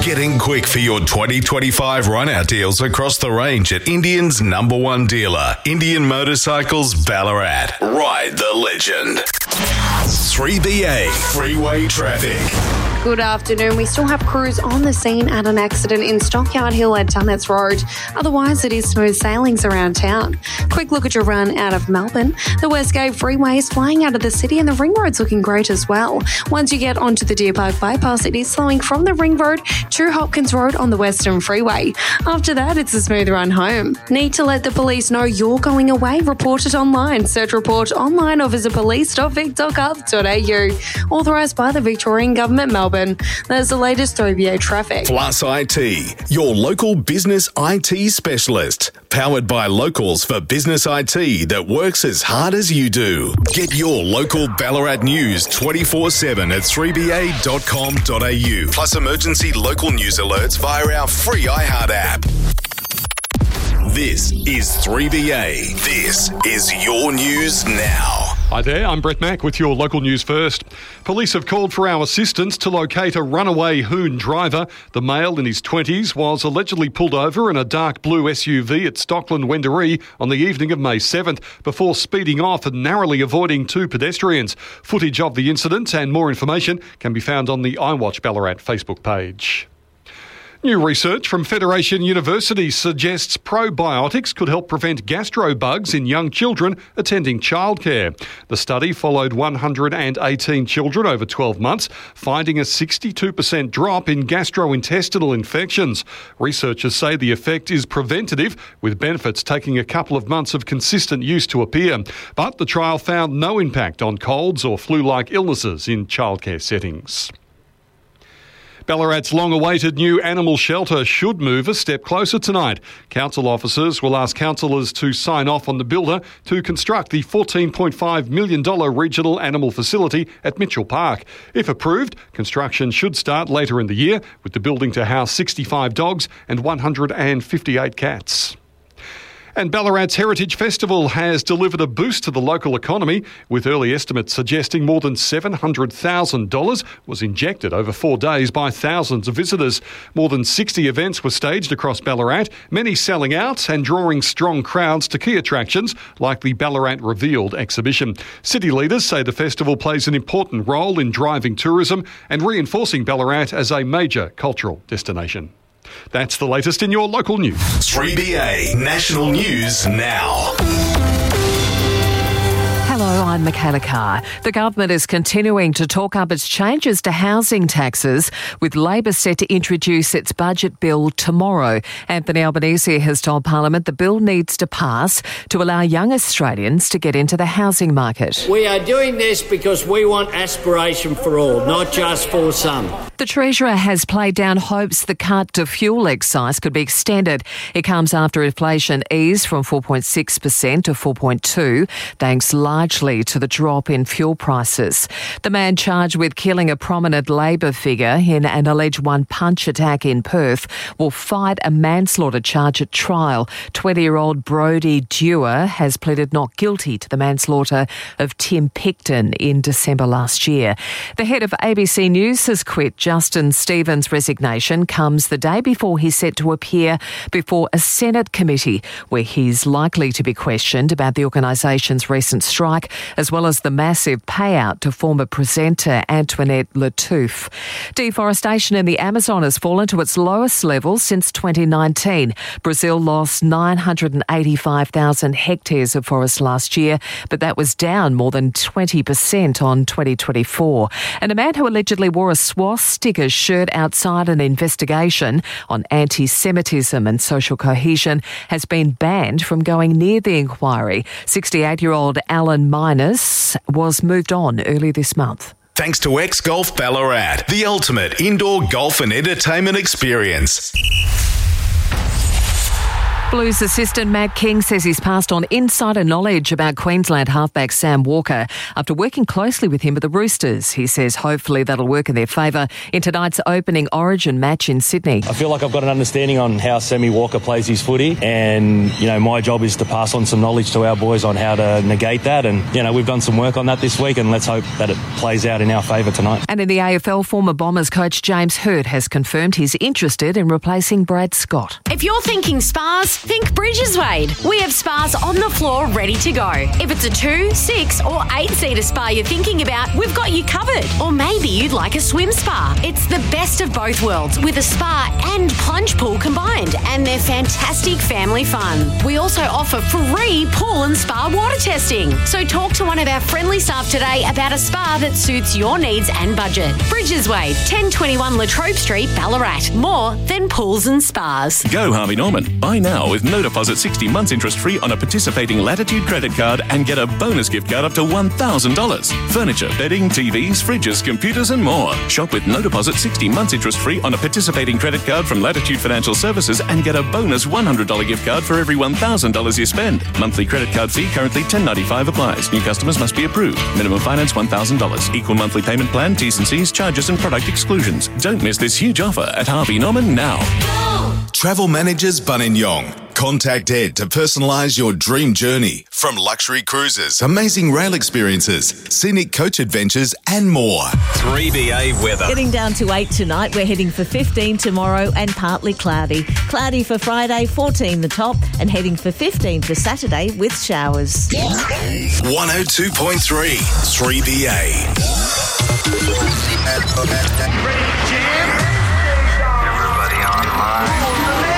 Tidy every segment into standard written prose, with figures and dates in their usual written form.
Get in quick for your 2025 run-out deals across the range at Indian's #1 dealer, Indian Motorcycles Ballarat. Ride the legend. 3BA Freeway Traffic. Good afternoon. We still have crews on the scene at an accident in Stockyard Hill at Dunnets Road. Otherwise, it is smooth sailings around town. Quick look at your run out of Melbourne. The Westgate Freeway is flying out of the city and the Ring Road's looking great as well. Once you get onto the Deer Park Bypass, it is slowing from the Ring Road to Hopkins Road on the Western Freeway. After that, it's a smooth run home. Need to let the police know you're going away? Report it online. Search Report online or visit police.vic.gov.au. Authorised by the Victorian Government, Melbourne. There's the latest 3BA traffic. Plus IT, your local business IT specialist. Powered by Locals for business IT that works as hard as you do. Get your local Ballarat news 24/7 at 3ba.com.au. Plus emergency local news alerts via our free iHeart app. This is 3BA. This is your news now. Hi there, I'm Brett Mack with your local news first. Police have called for our assistance to locate a runaway Hoon driver. The male in his 20s was allegedly pulled over in a dark blue SUV at Stockland Wendouree on the evening of May 7th before speeding off and narrowly avoiding two pedestrians. Footage of the incident and more information can be found on the iWatch Ballarat Facebook page. New research from Federation University suggests probiotics could help prevent gastrobugs in young children attending childcare. The study followed 118 children over 12 months, finding a 62% drop in gastrointestinal infections. Researchers say the effect is preventative, with benefits taking a couple of months of consistent use to appear. But the trial found no impact on colds or flu-like illnesses in childcare settings. Ballarat's long-awaited new animal shelter should move a step closer tonight. Council officers will ask councillors to sign off on the builder to construct the $14.5 million regional animal facility at Mitchell Park. If approved, construction should start later in the year, with the building to house 65 dogs and 158 cats. And Ballarat's Heritage Festival has delivered a boost to the local economy, with early estimates suggesting more than $700,000 was injected over 4 days by thousands of visitors. More than 60 events were staged across Ballarat, many selling out and drawing strong crowds to key attractions like the Ballarat Revealed exhibition. City leaders say the festival plays an important role in driving tourism and reinforcing Ballarat as a major cultural destination. That's the latest in your local news. 3BA National News Now. Hello, I'm Michaela Carr. The government is continuing to talk up its changes to housing taxes, with Labor set to introduce its budget bill tomorrow. Anthony Albanese has told Parliament the bill needs to pass to allow young Australians to get into the housing market. We are doing this because we want aspiration for all, not just for some. The Treasurer has played down hopes the cut to fuel excise could be extended. It comes after inflation eased from 4.6% to 4.2%, thanks largely to the drop in fuel prices. The man charged with killing a prominent Labor figure in an alleged one-punch attack in Perth will fight a manslaughter charge at trial. 20-year-old Brodie Dewar has pleaded not guilty to the manslaughter of Tim Picton in December last year. The head of ABC News has quit. Justin Stevens' resignation comes the day before he's set to appear before a Senate committee, where he's likely to be questioned about the organisation's recent strike, as well as the massive payout to former presenter Antoinette Lattouf. Deforestation in the Amazon has fallen to its lowest level since 2019. Brazil lost 985,000 hectares of forest last year, but that was down more than 20% on 2024. And a man who allegedly wore a swastika shirt outside an investigation on anti-Semitism and social cohesion has been banned from going near the inquiry. 68-year-old Alan Minus was moved on early this month. Thanks to X Golf Ballarat, the ultimate indoor golf and entertainment experience. Blues assistant Matt King says he's passed on insider knowledge about Queensland halfback Sam Walker after working closely with him at the Roosters. He says hopefully that'll work in their favour in tonight's opening Origin match in Sydney. I feel like I've got an understanding on how Sammy Walker plays his footy, and, my job is to pass on some knowledge to our boys on how to negate that, and, we've done some work on that this week, and let's hope that it plays out in our favour tonight. And in the AFL, former Bombers coach James Hurt has confirmed he's interested in replacing Brad Scott. If you're thinking spas, think Bridges Wade. We have spas on the floor ready to go. If it's a 2, 6 or 8-seater spa you're thinking about, we've got you covered. Or maybe you'd like a swim spa. It's the best of both worlds with a spa and plunge pool combined, and they're fantastic family fun. We also offer free pool and spa water testing. So talk to one of our friendly staff today about a spa that suits your needs and budget. Bridges Wade, 1021 Latrobe Street, Ballarat. More than pools and spas. Go Harvey Norman. Buy now with no deposit 60 months interest free on a participating Latitude credit card and get a bonus gift card up to $1,000. Furniture, bedding, TVs, fridges, computers and more. Shop with no deposit 60 months interest free on a participating credit card from Latitude Financial Services and get a bonus $100 gift card for every $1,000 you spend. Monthly credit card fee currently $10.95 applies. New customers must be approved. Minimum finance $1,000. Equal monthly payment plan, T's and C's, charges and product exclusions. Don't miss this huge offer at Harvey Norman now. Travel Managers Buninyong. Contact Ed to personalise your dream journey. From luxury cruises, amazing rail experiences, scenic coach adventures and more. 3BA weather. Getting down to 8 tonight. We're heading for 15 tomorrow and partly cloudy. Cloudy for Friday, 14 the top, and heading for 15 for Saturday with showers. 102.3 3BA. Everybody online.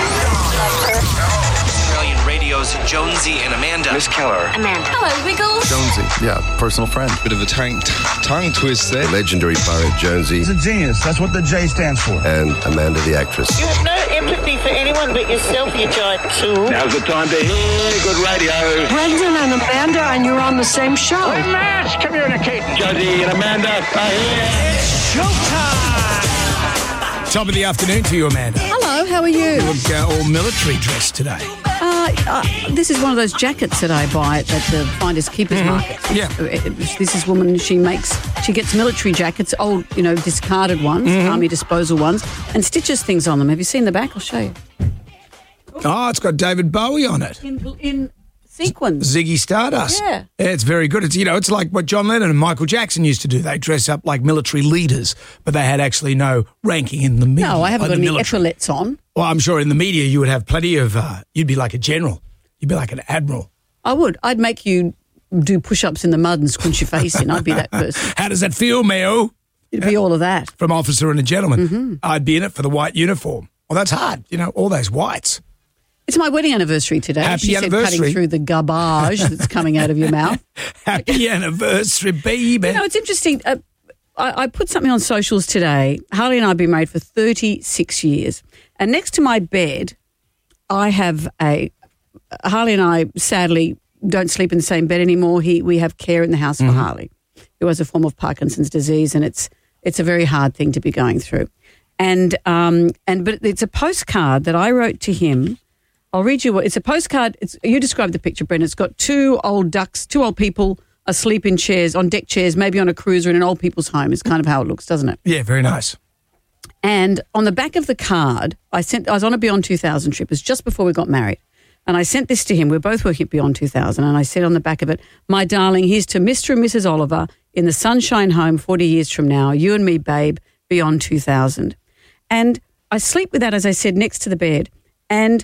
Australian Radio's Jonesy and Amanda. Miss Keller. Amanda. Hello, Wiggles. Jonesy, yeah, personal friend. Bit of a tongue twist there. The legendary pirate Jonesy. He's a genius. That's what the J stands for. And Amanda the actress. You have no empathy for anyone but yourself, you giant tool. Now's the time to hear good radio. Brendan and Amanda, and you're on the same show. We must communicate. Jonesy and Amanda are here. It's showtime. Top of the afternoon to you, Amanda. Hello, how are you? You look all military dressed today. This is one of those jackets that I buy at the Finders Keepers market. Yeah. This is a woman, she gets military jackets, old, discarded ones, army disposal ones, and stitches things on them. Have you seen the back? I'll show you. Oh, it's got David Bowie on it. In sequins. Ziggy Stardust. Yeah. It's very good. It's it's like what John Lennon and Michael Jackson used to do. They dress up like military leaders, but they had actually no ranking in the media. No, I haven't got any epaulettes on. Well, I'm sure in the media you would have plenty of, you'd be like a general. You'd be like an admiral. I would. I'd make you do push-ups in the mud and scrunch your face in. I'd be that person. How does that feel, Mayo? It'd be all of that. From Officer and a Gentleman. I'd be in it for the white uniform. Well, that's hard. All those whites. It's my wedding anniversary today. Happy anniversary. Said cutting through the garbage that's coming out of your mouth. Happy anniversary, baby. It's interesting. I put something on socials today. Harley and I have been married for 36 years. And next to my bed, I have Harley and I sadly don't sleep in the same bed anymore. We have care in the house for Harley, who has a form of Parkinson's disease, and it's a very hard thing to be going through. But it's a postcard that I wrote to him. I'll read you it's a postcard. You describe the picture, Brendan. It's got two old people asleep in chairs, on deck chairs, maybe on a cruiser in an old people's home. It's kind of how it looks, doesn't it? Yeah, very nice. And on the back of the card, I was on a Beyond 2000 trip. It was just before we got married. And I sent this to him. We're both working at Beyond 2000. And I said on the back of it, my darling, here's to Mr. and Mrs. Oliver in the Sunshine Home 40 years from now. You and me, babe, Beyond 2000. And I sleep with that, as I said, next to the bed. And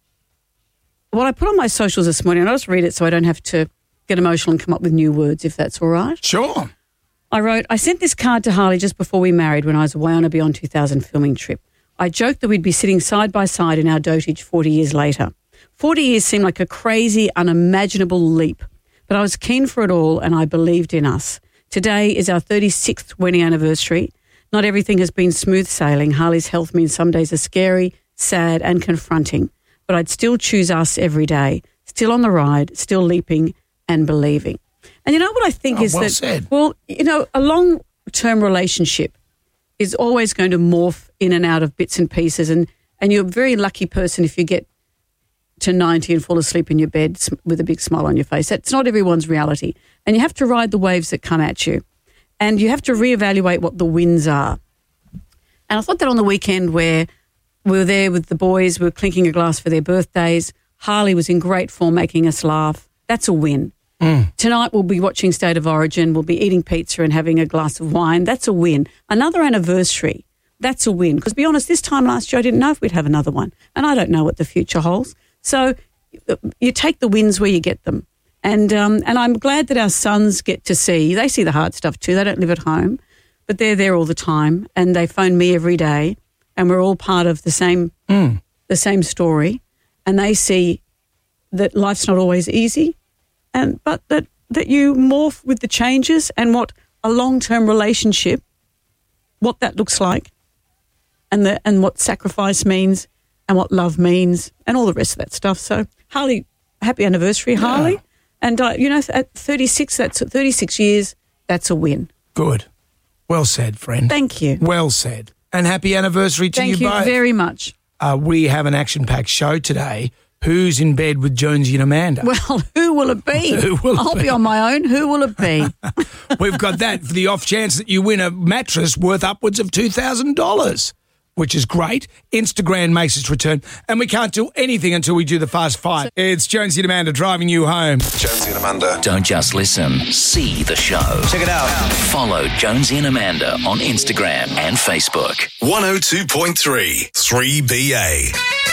what I put on my socials this morning, and I'll just read it so I don't have to get emotional and come up with new words, if that's all right. Sure. I wrote, I sent this card to Harley just before we married when I was away on a Beyond 2000 filming trip. I joked that we'd be sitting side by side in our dotage 40 years later. 40 years seemed like a crazy, unimaginable leap, but I was keen for it all and I believed in us. Today is our 36th wedding anniversary. Not everything has been smooth sailing. Harley's health means some days are scary, sad and confronting. But I'd still choose us every day, still on the ride, still leaping and believing. And you know what I think is that, said. Well, a long-term relationship is always going to morph in and out of bits and pieces. And you're a very lucky person if you get to 90 and fall asleep in your bed with a big smile on your face. That's not everyone's reality. And you have to ride the waves that come at you. And you have to reevaluate what the wins are. And I thought that on the weekend where we were there with the boys, we were clinking a glass for their birthdays. Harley was in great form making us laugh. That's a win. Tonight we'll be watching State of Origin. We'll be eating pizza and having a glass of wine. That's a win. Another anniversary. That's a win. Because to be honest, this time last year I didn't know if we'd have another one. And I don't know what the future holds. So you take the wins where you get them. And I'm glad that our sons get to see. They see the hard stuff too. They don't live at home. But they're there all the time. And they phone me every day. And we're all part of the same story. And they see that life's not always easy. But that you morph with the changes and what a long-term relationship, what that looks like, and what sacrifice means, and what love means, and all the rest of that stuff. So, Harley, happy anniversary, Harley. Yeah. And at 36, that's 36 years. That's a win. Good, well said, friend. Thank you. Well said, and happy anniversary to you both. Thank you very much. We have an action-packed show today. Who's in bed with Jonesy and Amanda? Well, who will it be? I'll be on my own. Who will it be? We've got that for the off chance that you win a mattress worth upwards of $2,000, which is great. Instagram makes its return, and we can't do anything until we do the Fast Five. It's Jonesy and Amanda driving you home. Jonesy and Amanda. Don't just listen, see the show. Check it out. Follow Jonesy and Amanda on Instagram and Facebook. 102.3 3BA.